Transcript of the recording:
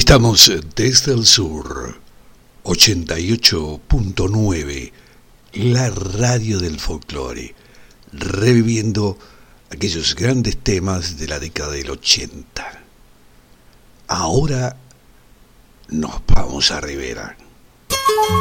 Estamos desde el sur, 88.9, la radio del folclore, reviviendo aquellos grandes temas de la década del 80. Ahora nos vamos a Rivera.